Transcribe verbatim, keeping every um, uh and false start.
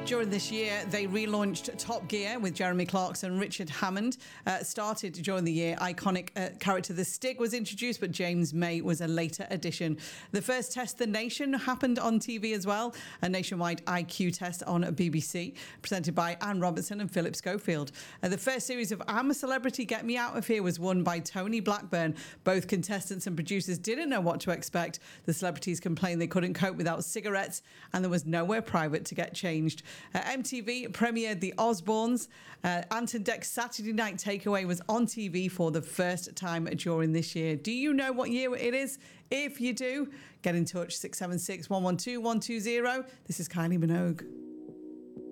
During this year, they relaunched Top Gear with Jeremy Clarkson and Richard Hammond. Uh, started during the year, iconic uh, character The Stig was introduced, but James May was a later addition. The first Test the Nation happened on T V as well, a nationwide I Q test on B B C, presented by Anne Robertson and Philip Schofield. Uh, the first series of I'm a Celebrity, Get Me Out of Here was won by Tony Blackburn. Both contestants and producers didn't know what to expect. The celebrities complained they couldn't cope without cigarettes, and there was nowhere private to get changed. Uh, M T V premiered The Osbournes. Uh, Anton Deck's Saturday Night Takeaway was on T V for the first time during this year. Do you know what year it is? If you do, get in touch, six seven six, one one two, one two zero. This is Kylie Minogue.